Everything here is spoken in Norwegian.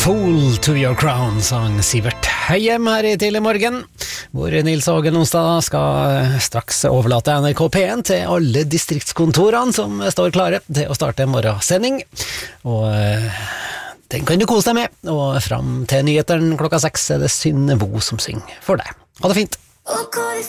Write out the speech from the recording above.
Fool to your crown, sang Sivert Høyem her i tidlig morgen, hvor Nils Åge Nonstad skal straks overlate NRK P1 til alle distriktskontorene som står klare til å starte morgensending, og den kan du kose deg med, og frem til nyheteren klokka 6 er det Synne Vo som synger for deg. Ha det fint! Og hvor